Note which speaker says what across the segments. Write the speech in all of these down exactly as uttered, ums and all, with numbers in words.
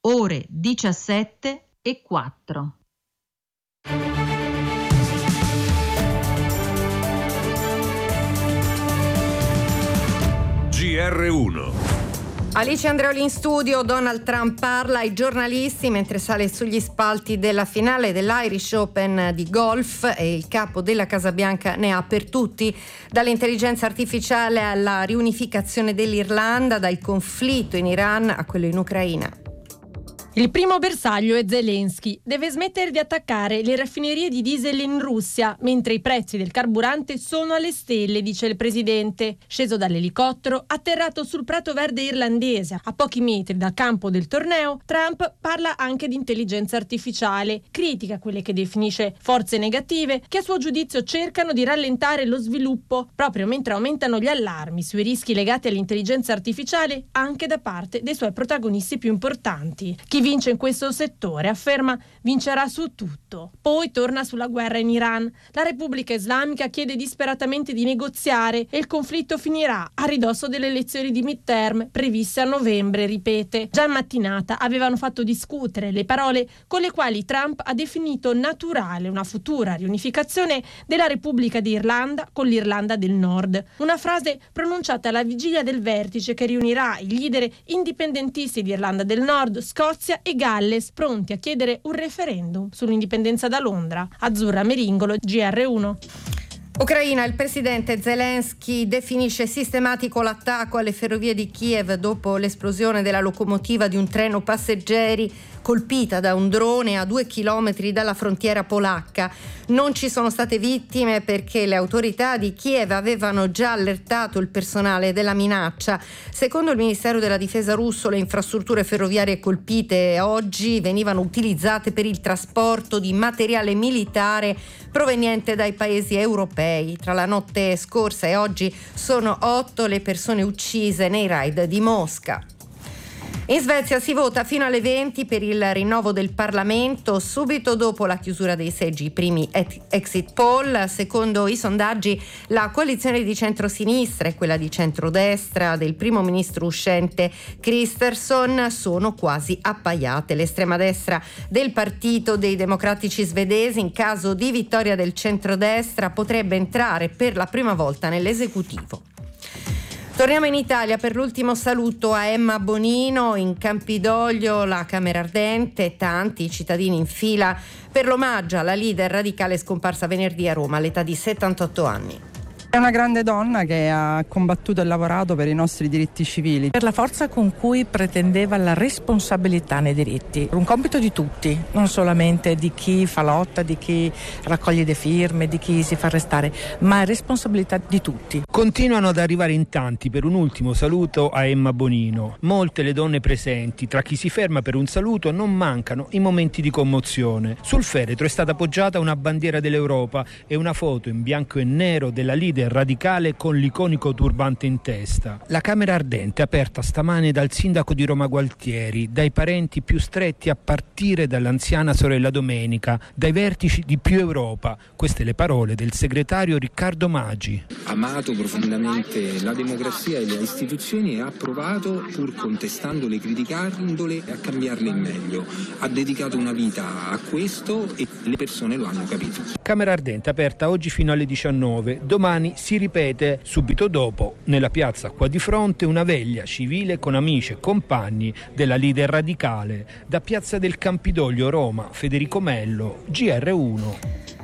Speaker 1: ore diciassette e quattro.
Speaker 2: G R uno.
Speaker 3: Alice Andreoli in studio. Donald Trump parla ai giornalisti mentre sale sugli spalti della finale dell'Irish Open di golf e il capo della Casa Bianca ne ha per tutti, dall'intelligenza artificiale alla riunificazione dell'Irlanda, dal conflitto in Iran a quello in Ucraina.
Speaker 4: Il primo bersaglio è Zelensky. Deve smettere di attaccare le raffinerie di diesel in Russia, mentre i prezzi del carburante sono alle stelle, dice il presidente. Sceso dall'elicottero, atterrato sul prato verde irlandese, a pochi metri dal campo del torneo, Trump parla anche di intelligenza artificiale. Critica quelle che definisce forze negative, che a suo giudizio cercano di rallentare lo sviluppo, proprio mentre aumentano gli allarmi sui rischi legati all'intelligenza artificiale anche da parte dei suoi protagonisti più importanti. Chi vince in questo settore, afferma, vincerà su tutto. Poi torna sulla guerra in Iran. La Repubblica Islamica chiede disperatamente di negoziare e il conflitto finirà a ridosso delle elezioni di midterm previste a novembre, ripete. Già in mattinata avevano fatto discutere le parole con le quali Trump ha definito naturale una futura riunificazione della Repubblica di Irlanda con l'Irlanda del Nord. Una frase pronunciata alla vigilia del vertice che riunirà i leader indipendentisti di Irlanda del Nord, Scozia e Galles, pronti a chiedere un referendum sull'indipendenza da Londra. Azzurra Meringolo, G R uno.
Speaker 3: Ucraina, il presidente Zelensky definisce sistematico l'attacco alle ferrovie di Kiev dopo l'esplosione della locomotiva di un treno passeggeri colpita da un drone a due chilometri dalla frontiera polacca. Non ci sono state vittime perché le autorità di Kiev avevano già allertato il personale della minaccia. Secondo il Ministero della Difesa russo, le infrastrutture ferroviarie colpite oggi venivano utilizzate per il trasporto di materiale militare proveniente dai paesi europei. Tra la notte scorsa e oggi sono otto le persone uccise nei raid di Mosca. In Svezia si vota fino alle venti per il rinnovo del Parlamento, subito dopo la chiusura dei seggi, i primi exit poll. Secondo i sondaggi, la coalizione di centrosinistra e quella di centrodestra del primo ministro uscente Kristersson sono quasi appaiate. L'estrema destra del Partito dei Democratici svedesi, in caso di vittoria del centrodestra, potrebbe entrare per la prima volta nell'esecutivo. Torniamo in Italia per l'ultimo saluto a Emma Bonino. In Campidoglio la Camera Ardente, tanti cittadini in fila per l'omaggio alla leader radicale scomparsa venerdì a Roma all'età di settantotto anni.
Speaker 5: È una grande donna che ha combattuto e lavorato per i nostri diritti civili,
Speaker 6: per la forza con cui pretendeva la responsabilità nei diritti. Un compito di tutti, non solamente di chi fa lotta, di chi raccoglie le firme, di chi si fa arrestare, ma è responsabilità di tutti.
Speaker 7: Continuano ad arrivare in tanti per un ultimo saluto a Emma Bonino. Molte le donne presenti, tra chi si ferma per un saluto non mancano i momenti di commozione. Sul feretro è stata appoggiata una bandiera dell'Europa e una foto in bianco e nero della leader radicale con l'iconico turbante in testa. La Camera Ardente è aperta stamane dal sindaco di Roma Gualtieri, dai parenti più stretti a partire dall'anziana sorella Domenica, dai vertici di Più Europa. Queste le parole del segretario Riccardo Maggi.
Speaker 8: Amato profondamente la democrazia e le istituzioni e ha provato, pur contestandole, criticandole, a cambiarle in meglio. Ha dedicato una vita a questo e le persone lo hanno capito.
Speaker 7: Camera Ardente aperta oggi fino alle diciannove. Domani si ripete subito dopo nella piazza qua di fronte una veglia civile con amici e compagni della leader radicale. Da Piazza del Campidoglio, Roma, Federico Mello, G R uno.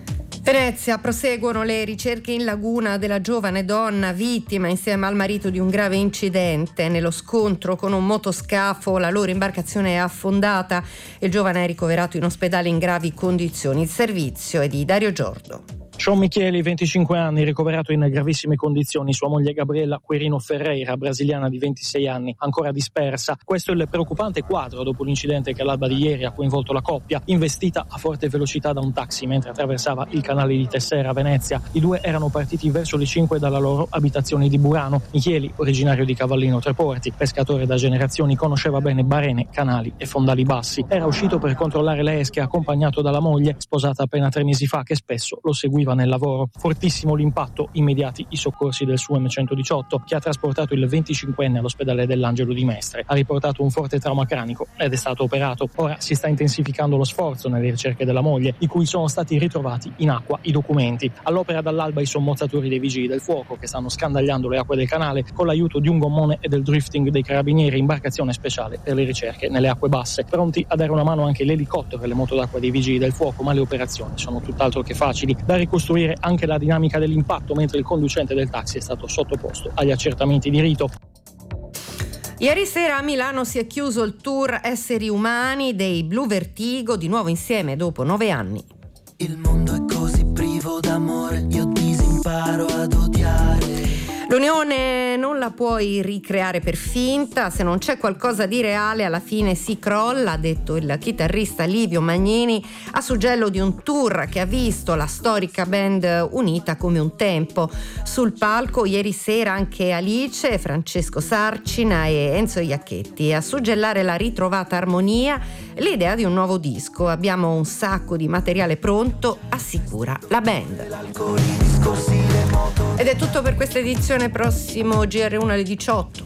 Speaker 3: Venezia, proseguono le ricerche in laguna della giovane donna vittima insieme al marito di un grave incidente. Nello scontro con un motoscafo la loro imbarcazione è affondata e il giovane è ricoverato in ospedale in gravi condizioni. Il servizio è di Dario Giordo.
Speaker 9: Sean Micheli, venticinque anni, ricoverato in gravissime condizioni. Sua moglie Gabriella Querino Ferreira, brasiliana di ventisei anni, ancora dispersa. Questo è il preoccupante quadro dopo l'incidente che all'alba di ieri ha coinvolto la coppia, investita a forte velocità da un taxi mentre attraversava il canale di Tessera a Venezia. I due erano partiti verso le cinque dalla loro abitazione di Burano. Micheli, originario di Cavallino Treporti, pescatore da generazioni, conosceva bene barene, canali e fondali bassi. Era uscito per controllare le esche accompagnato dalla moglie, sposata appena tre mesi fa, che spesso lo seguiva finiva nel lavoro. Fortissimo l'impatto, immediati i soccorsi del su emme centodiciotto, che ha trasportato il venticinquenne all'ospedale dell'Angelo di Mestre. Ha riportato un forte trauma cranico ed è stato operato. Ora si sta intensificando lo sforzo nelle ricerche della moglie, di cui sono stati ritrovati in acqua i documenti. All'opera dall'alba i sommozzatori dei vigili del fuoco, che stanno scandagliando le acque del canale con l'aiuto di un gommone e del drifting dei carabinieri, imbarcazione speciale per le ricerche nelle acque basse. Pronti a dare una mano anche l'elicottero e le moto d'acqua dei vigili del fuoco, ma le operazioni sono tutt'altro che facili. Da ricostruire anche la dinamica dell'impatto, mentre il conducente del taxi è stato sottoposto agli accertamenti di rito.
Speaker 3: Ieri sera a Milano si è chiuso il tour Esseri Umani dei Blue Vertigo, di nuovo insieme dopo nove anni.
Speaker 2: Il mondo è così privo d'amore, io disimparo ad odiare.
Speaker 3: L'unione non la puoi ricreare per finta, se non c'è qualcosa di reale alla fine si crolla, ha detto il chitarrista Livio Magnini a suggello di un tour che ha visto la storica band unita come un tempo. Sul palco ieri sera anche Alice, Francesco Sarcina e Enzo Iacchetti, a suggellare la ritrovata armonia, l'idea di un nuovo disco. Abbiamo un sacco di materiale pronto, assicura la band. Ed è tutto per questa edizione, prossimo G R uno alle diciotto.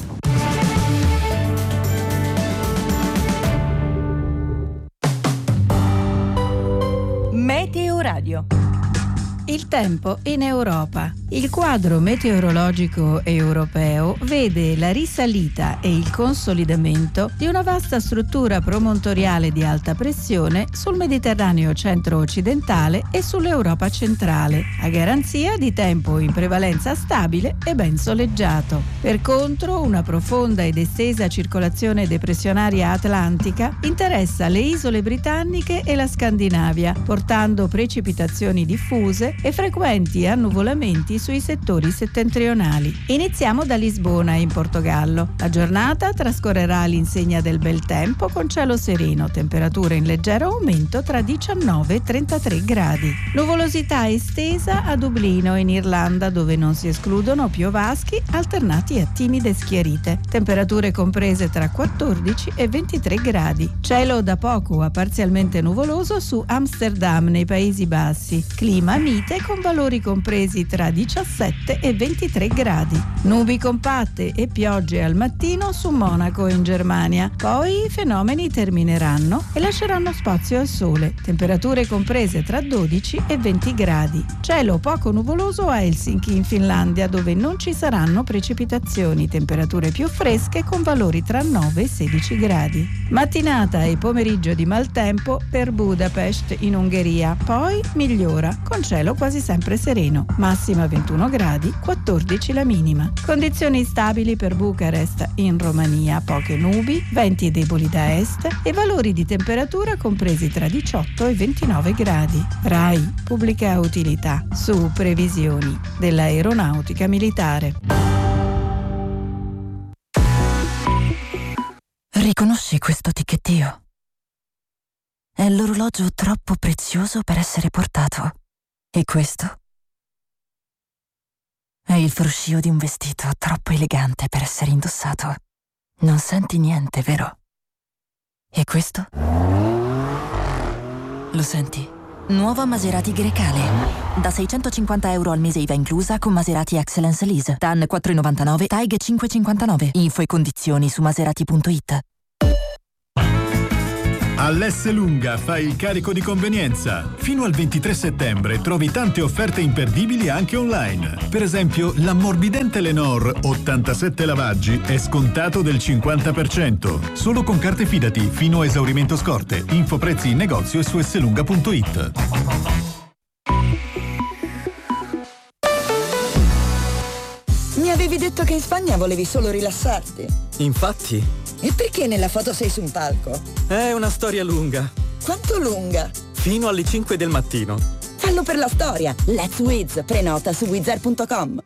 Speaker 10: Meteoradio. Il tempo in Europa. Il quadro meteorologico europeo vede la risalita e il consolidamento di una vasta struttura promontoriale di alta pressione sul Mediterraneo centro-occidentale e sull'Europa centrale, a garanzia di tempo in prevalenza stabile e ben soleggiato. Per contro, una profonda ed estesa circolazione depressionaria atlantica interessa le isole britanniche e la Scandinavia, portando precipitazioni diffuse e frequenti annuvolamenti sui settori settentrionali. Iniziamo da Lisbona, in Portogallo. La giornata trascorrerà all'insegna del bel tempo con cielo sereno, temperature in leggero aumento tra diciannove e trentatré gradi. Nuvolosità estesa a Dublino, in Irlanda, dove non si escludono piovaschi alternati a timide schiarite. Temperature comprese tra quattordici e ventitré gradi. Cielo da poco a parzialmente nuvoloso su Amsterdam, nei Paesi Bassi. Clima mite con valori compresi tra diciassette e ventitré gradi. Nubi compatte e piogge al mattino su Monaco, in Germania. Poi i fenomeni termineranno e lasceranno spazio al sole. Temperature comprese tra dodici e venti gradi. Cielo poco nuvoloso a Helsinki, in Finlandia, dove non ci saranno precipitazioni. Temperature più fresche con valori tra nove e sedici gradi. Mattinata e pomeriggio di maltempo per Budapest, in Ungheria. Poi migliora con cielo quasi sempre sereno, massima ventuno gradi, quattordici la minima. Condizioni stabili per Bucarest, in Romania, poche nubi, venti deboli da est e valori di temperatura compresi tra diciotto e ventinove gradi. RAI pubblica utilità su previsioni dell'aeronautica militare.
Speaker 11: Riconosci questo ticchettio? È l'orologio troppo prezioso per essere portato. E questo? È il fruscio di un vestito troppo elegante per essere indossato. Non senti niente, vero? E questo? Lo senti? Nuova Maserati Grecale. Da seicentocinquanta euro al mese I V A inclusa con Maserati Excellence Lease. T A N quattro virgola novantanove, T A I G cinque virgola cinquantanove. Info e condizioni su maserati punto it.
Speaker 12: All'S Lunga fai il carico di convenienza. Fino al ventitré settembre trovi tante offerte imperdibili anche online. Per esempio, l'ammorbidente Lenor ottantasette lavaggi è scontato del cinquanta per cento. Solo con carte Fidati fino a esaurimento scorte. Info prezzi in negozio e su slunga punto it.
Speaker 13: Mi avevi detto che in Spagna volevi solo rilassarti.
Speaker 14: Infatti.
Speaker 13: E perché nella foto sei su un palco?
Speaker 14: È una storia lunga.
Speaker 13: Quanto lunga?
Speaker 14: Fino alle cinque del mattino.
Speaker 13: Fallo per la storia. Let's Wiz. Prenota su wizard punto com.